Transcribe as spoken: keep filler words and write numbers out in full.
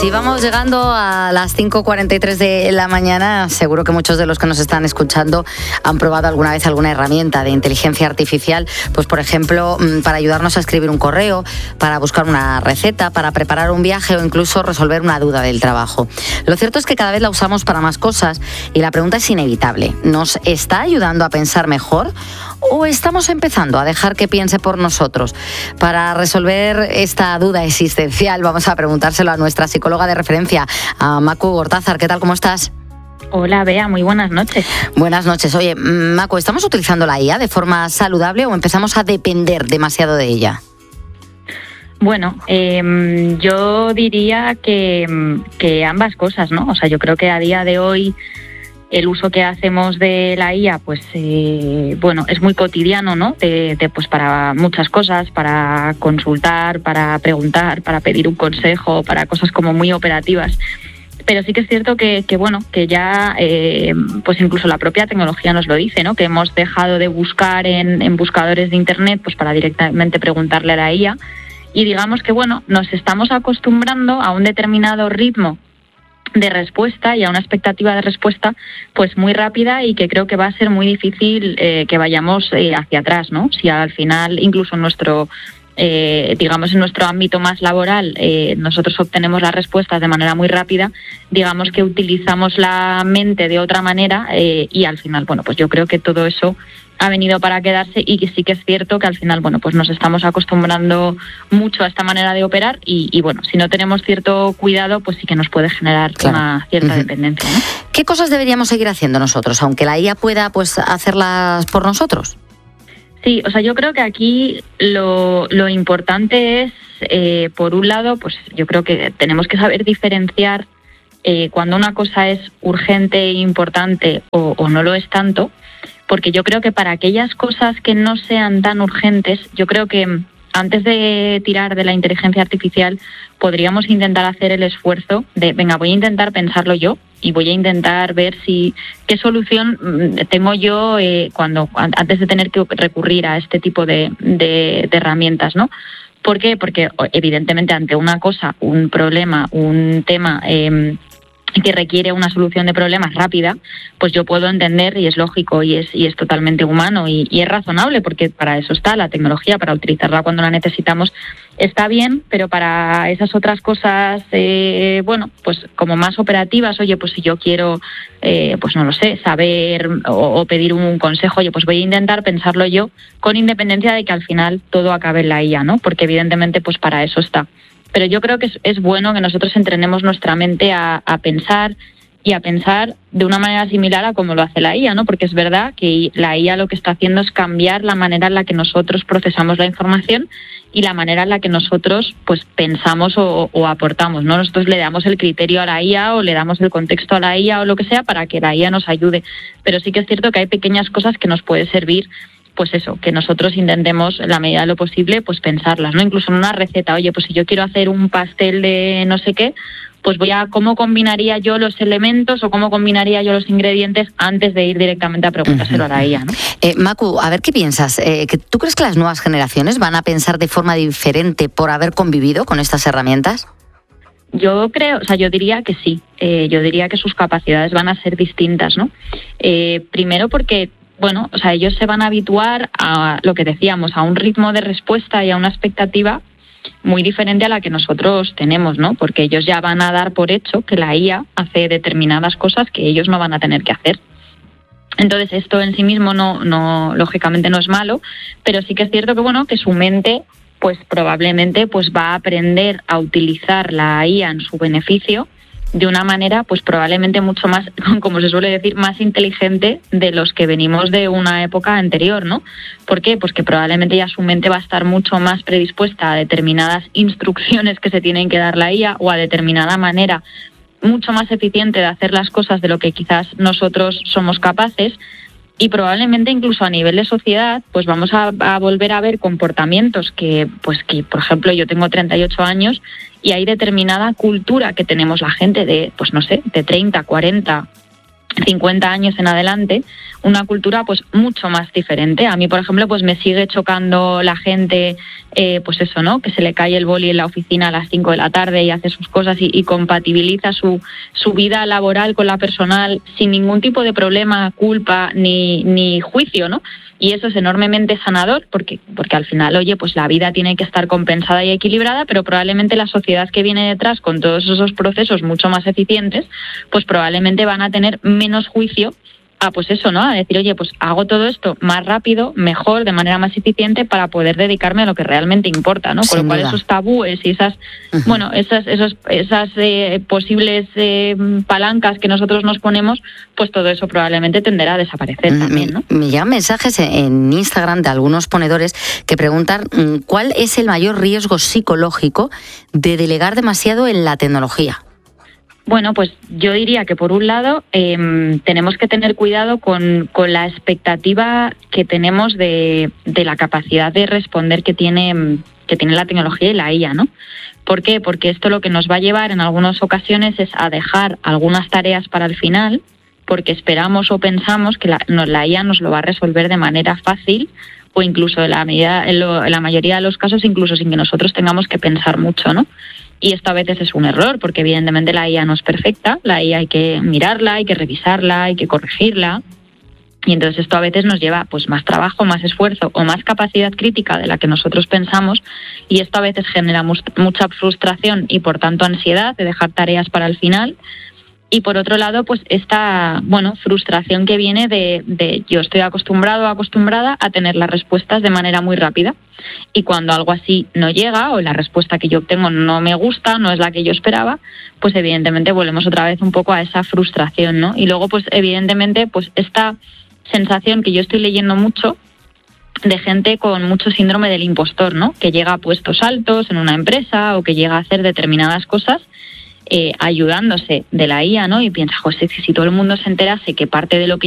Si vamos llegando a las cinco cuarenta y tres de la mañana, seguro que muchos de los que nos están escuchando han probado alguna vez alguna herramienta de inteligencia artificial, pues por ejemplo, para ayudarnos a escribir un correo, para buscar una receta, para preparar un viaje o incluso resolver una duda del trabajo. Lo cierto es que cada vez la usamos para más cosas y la pregunta es inevitable. ¿Nos está ayudando a pensar mejor o estamos empezando a dejar que piense por nosotros? Para resolver esta duda existencial vamos a preguntárselo a nuestra psicóloga de referencia, a Macu Gortázar. ¿Qué tal? ¿Cómo estás? Hola, Bea, muy buenas noches. Buenas noches. Oye, Macu, ¿estamos utilizando la I A de forma saludable o empezamos a depender demasiado de ella? Bueno, eh, yo diría que, que ambas cosas, ¿no? O sea, yo creo que a día de hoy el uso que hacemos de la I A, pues, eh, bueno, es muy cotidiano, ¿no? De, de, pues para muchas cosas, para consultar, para preguntar, para pedir un consejo, para cosas como muy operativas. Pero sí que es cierto que, que bueno, que ya, eh, pues incluso la propia tecnología nos lo dice, ¿no? Que hemos dejado de buscar en, en buscadores de internet, pues para directamente preguntarle a la I A. Y digamos que, bueno, nos estamos acostumbrando a un determinado ritmo de respuesta y a una expectativa de respuesta pues muy rápida y que creo que va a ser muy difícil eh, que vayamos eh, hacia atrás, ¿no? Si al final, incluso en nuestro eh, digamos en nuestro ámbito más laboral, eh, nosotros obtenemos las respuestas de manera muy rápida, digamos que utilizamos la mente de otra manera eh, y al final, bueno, pues yo creo que todo eso ha venido para quedarse y que sí que es cierto que al final, bueno, pues nos estamos acostumbrando mucho a esta manera de operar y, y bueno, si no tenemos cierto cuidado, pues sí que nos puede generar claro. una cierta uh-huh. dependencia, ¿no? ¿Qué cosas deberíamos seguir haciendo nosotros, aunque la I A pueda pues hacerlas por nosotros? Sí, o sea, yo creo que aquí lo, lo importante es, eh, por un lado, pues yo creo que tenemos que saber diferenciar eh, cuando una cosa es urgente e importante o, o no lo es tanto, porque yo creo que para aquellas cosas que no sean tan urgentes, yo creo que antes de tirar de la inteligencia artificial podríamos intentar hacer el esfuerzo de, venga, voy a intentar pensarlo yo y voy a intentar ver si qué solución tengo yo eh, cuando antes de tener que recurrir a este tipo de, de, de herramientas, ¿no? ¿Por qué? Porque evidentemente ante una cosa, un problema, un tema eh, que requiere una solución de problemas rápida, pues yo puedo entender y es lógico y es y es totalmente humano y, y es razonable porque para eso está la tecnología, para utilizarla cuando la necesitamos está bien, pero para esas otras cosas, eh, bueno, pues como más operativas, oye, pues si yo quiero, eh, pues no lo sé, saber o, o pedir un consejo, oye, pues voy a intentar pensarlo yo con independencia de que al final todo acabe en la I A, ¿no? Porque evidentemente pues para eso está. Pero yo creo que es, es bueno que nosotros entrenemos nuestra mente a, a pensar y a pensar de una manera similar a como lo hace la I A, ¿no? Porque es verdad que la I A lo que está haciendo es cambiar la manera en la que nosotros procesamos la información y la manera en la que nosotros pues pensamos o, o aportamos, ¿no? Nosotros le damos el criterio a la I A o le damos el contexto a la I A o lo que sea para que la I A nos ayude. Pero sí que es cierto que hay pequeñas cosas que nos puede servir, pues eso, que nosotros intentemos, en la medida de lo posible, pues pensarlas, ¿no? Incluso en una receta, oye, pues si yo quiero hacer un pastel de no sé qué, pues voy a cómo combinaría yo los elementos o cómo combinaría yo los ingredientes antes de ir directamente a preguntárselo uh-huh. a la I A, ¿no? Eh, Macu, a ver qué piensas. Eh, ¿Tú crees que las nuevas generaciones van a pensar de forma diferente por haber convivido con estas herramientas? Yo creo, o sea, yo diría que sí. Eh, yo diría que sus capacidades van a ser distintas, ¿no? Eh, primero porque bueno, o sea, ellos se van a habituar a lo que decíamos, a un ritmo de respuesta y a una expectativa muy diferente a la que nosotros tenemos, ¿no? Porque ellos ya van a dar por hecho que la I A hace determinadas cosas que ellos no van a tener que hacer. Entonces, esto en sí mismo no, no, lógicamente no es malo, pero sí que es cierto que, bueno, que su mente, pues probablemente, pues va a aprender a utilizar la I A en su beneficio de una manera pues probablemente mucho más, como se suele decir, más inteligente de los que venimos de una época anterior, ¿no? ¿Por qué? Pues que probablemente ya su mente va a estar mucho más predispuesta a determinadas instrucciones que se tienen que dar la I A o a determinada manera mucho más eficiente de hacer las cosas de lo que quizás nosotros somos capaces. Y probablemente incluso a nivel de sociedad, pues vamos a, a volver a ver comportamientos que, pues que, por ejemplo, yo tengo treinta y ocho años y hay determinada cultura que tenemos la gente de, pues no sé, de treinta, cuarenta, cincuenta años en adelante, una cultura pues mucho más diferente. A mí, por ejemplo, pues me sigue chocando la gente, eh, pues eso, ¿no? Que se le cae el boli en la oficina a las cinco de la tarde y hace sus cosas y, y compatibiliza su, su vida laboral con la personal sin ningún tipo de problema, culpa ni, ni juicio, ¿no? Y eso es enormemente sanador porque, porque al final, oye, pues la vida tiene que estar compensada y equilibrada, pero probablemente la sociedad que viene detrás con todos esos procesos mucho más eficientes, pues probablemente van a tener menos juicio a pues eso, ¿no? A decir, oye, pues hago todo esto más rápido, mejor, de manera más eficiente para poder dedicarme a lo que realmente importa, ¿no? Con lo cual esos tabúes y esas, uh-huh. bueno, esas, esos, esas eh, posibles eh, palancas que nosotros nos ponemos, pues todo eso probablemente tenderá a desaparecer también, ¿no? Me llegan mensajes en Instagram de algunos ponedores que preguntan ¿cuál es el mayor riesgo psicológico de delegar demasiado en la tecnología? Bueno, pues yo diría que por un lado eh, tenemos que tener cuidado con, con la expectativa que tenemos de, de la capacidad de responder que tiene, que tiene la tecnología y la I A, ¿no? ¿Por qué? Porque esto lo que nos va a llevar en algunas ocasiones es a dejar algunas tareas para el final, porque esperamos o pensamos que la, no, la I A nos lo va a resolver de manera fácil o incluso en la, medida, en, lo, en la mayoría de los casos incluso sin que nosotros tengamos que pensar mucho, ¿no? Y esto a veces es un error, porque evidentemente la I A no es perfecta, la I A hay que mirarla, hay que revisarla, hay que corregirla, y entonces esto a veces nos lleva pues más trabajo, más esfuerzo o más capacidad crítica de la que nosotros pensamos, y esto a veces genera mu- mucha frustración y por tanto ansiedad de dejar tareas para el final. Y por otro lado, pues esta, bueno, frustración que viene de, de yo estoy acostumbrado o acostumbrada a tener las respuestas de manera muy rápida. Y cuando algo así no llega o la respuesta que yo obtengo no me gusta, no es la que yo esperaba, pues evidentemente volvemos otra vez un poco a esa frustración, ¿no? Y luego, pues evidentemente, pues esta sensación que yo estoy leyendo mucho de gente con mucho síndrome del impostor, ¿no? Que llega a puestos altos en una empresa o que llega a hacer determinadas cosas Eh, ayudándose de la I A, ¿no? Y piensa, José, si todo el mundo se enterase que parte de lo que